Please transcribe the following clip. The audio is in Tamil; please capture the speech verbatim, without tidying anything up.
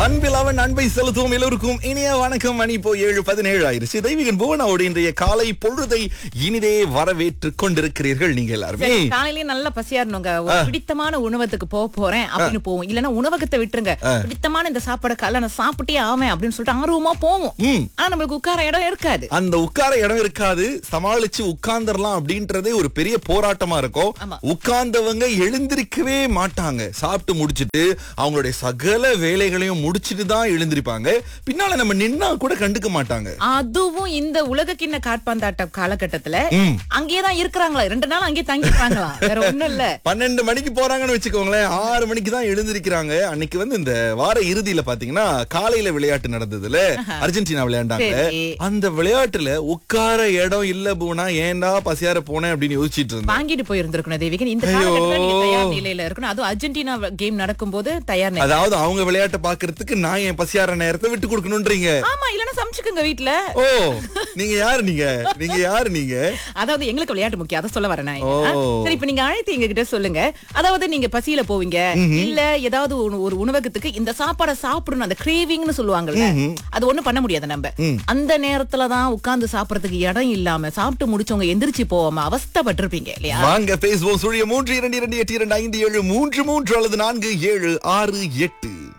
அன்பிலாவன் அன்பை செலுத்துவோம் எல்லோருக்கும் இனிய வணக்கம். மணி இப்போ ஏழு பதினேழு ஆயிருச்சு. தெய்வீகன் புவனாவோட இன்றைய காலை பொழுதை இனிதே வரவேற்றுக் கொண்டிருக்கிறீர்கள் நீங்க எல்லாருமே. காலையிலேயே நல்ல பசியா இருந்தோங்க. ஒரு பிடித்தமான உணவகத்துக்கு போக போறேன் அப்படின்னு போவோம். இல்லன்னா உணவகத்தை விட்டுருங்க, பிடித்தமான இந்த சாப்பாடு காலைல நான் சாப்பிட்டே ஆவேன் அப்படின்னு சொல்லிட்டு ஆர்வமா போவோம். ஆனா நம்மளுக்கு உட்கார இடம் இருக்காது. அந்த உட்கார இடம் இருக்காது. சமாளிச்சு உட்கார்ந்துடலாம் அப்படின்றதே ஒரு பெரிய போராட்டமா இருக்கும். உட்கார்ந்தவங்க எழுந்திருக்கவே மாட்டாங்க. சாப்பிட்டு முடிச்சிட்டு அவங்களுடைய சகல வேலைகளையும் முடிச்சிட்டு தான் எழுந்திருப்பாங்க. பின்னால நம்ம நின்னா கூட கண்டுக்க மாட்டாங்க. அதுவும் இந்த உலக கிண்ண காற்பந்தாட்ட காலகட்டத்துல அங்கேயேதான் இருக்கிறாங்களா, ரெண்டு நாள் அங்கேயே தங்கிப்பாங்களா, வேற ஒண்ணும் இல்ல. பன்னெண்டு மணிக்கு போறாங்கன்னு வச்சுக்கோங்களேன், ஆறு மணிக்கு தான் எழுந்திருக்கிறாங்க. அன்னைக்கு வந்து இந்த வார இறுதியில பாத்தீங்கன்னா காலையில விளையாட்டு நடந்ததுல அர்ஜென்டினா விளையாண்டாங்க. அந்த விளையாட்டுல உட்கார இடம் இல்ல போனா ஏன்டா பசியார போனேன் அப்படின்னு யோசிச்சுட்டு இருந்தேன். வாங்கிட்டு போயிருந்திருக்கணும் தேவிகன். இந்த காலகட்டத்துல நீங்க தயார் நிலையில இருக்கணும். அதுவும் அர்ஜென்டினா கேம் நடக்கும்போது தயார் நிலை. அதாவது அவங்க விளையாட்டை பாக்குறதுக்கு நான் என் பசியார நேரத்தை விட்டு கொடுக்கணும்ன்றீங்க. ஆமா, இல்லன்னா சமைச்சுக்கங்க வீட்டுல. ஓ, நீங்க யாரு நீங்க நீங்க யாரு நீங்க அதாவது எங்களுக்கு விளையாட்டு முக்கியம், அதை சொல்ல வரேன் நான். சரி, இப்ப நீங்க அழைத்து எங்க கிட்ட சொல்லுங்க. அதாவது நீங்க பசியில போவீங்க, இல்ல ஏதாவது ஒரு உணவகத்துக்கு இந்த சாப்பாடை சாப்பிடணும், அந்த கிரேவிங்னு சொல்லுவாங்கல்ல, அது ஒண்ணும் பண்ண முடியாது. நம்ம அந்த நேரத்துலதான் உட்கார்ந்து சாப்பிடறதுக்கு இடம் இல்லாம சாப்பிட்டு முடிச்சவங்க எந்திரிச்சு போவாம அவஸ்தைப்பட்டிருப்பீங்க இல்லையா? வாங்க பேசுவோம். சுழிய மூன்று இரண்டு இரண்டு எட்டு இரண்டு ஐந்து ஏழு மூன்று மூன்று அல்லது நான்கு ஏழு ஆறு எட்டு.